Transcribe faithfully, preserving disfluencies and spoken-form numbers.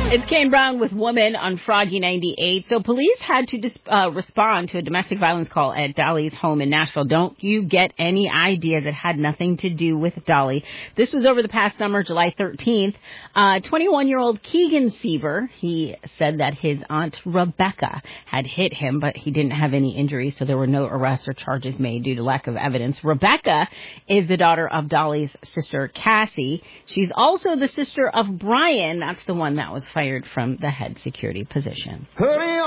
It's Kane Brown with Woman on Froggy ninety-eight. So police had to dis- uh, respond to a domestic violence call at Dolly's home in Nashville. Don't you get any ideas? It had nothing to do with Dolly. This was over the past summer, July thirteenth. Uh, twenty-one-year-old Keegan Seaver, he said that his aunt Rebecca had hit him, but he didn't have any injuries, so there were no arrests or charges made due to lack of evidence. Rebecca is the daughter of Dolly's sister, Cassie. She's also the sister of Brian. That's the one that was fired from the head security position. Hurry